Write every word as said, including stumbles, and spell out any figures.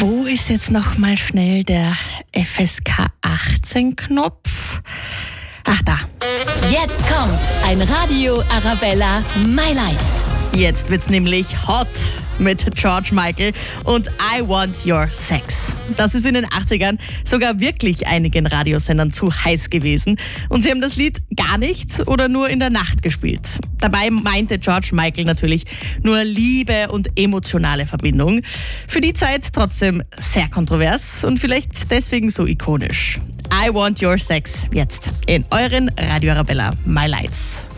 Wo ist jetzt noch mal schnell der F S K achtzehn Knopf? Ach, da. Jetzt kommt ein Radio Arabella My Lights. Jetzt wird's nämlich hot mit George Michael und I Want Your Sex. Das ist in den achtzigern sogar wirklich einigen Radiosendern zu heiß gewesen. Und sie haben das Lied gar nicht oder nur in der Nacht gespielt. Dabei meinte George Michael natürlich nur Liebe und emotionale Verbindung. Für die Zeit trotzdem sehr kontrovers und vielleicht deswegen so ikonisch. I Want Your Sex jetzt in euren Radio Arabella My Lights.